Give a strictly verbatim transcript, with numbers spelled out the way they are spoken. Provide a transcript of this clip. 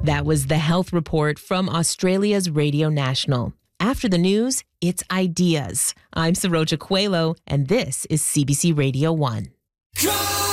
That was the Health Report from Australia's Radio National. After the news, it's Ideas. I'm Saroja Coelho, and this is C B C Radio one.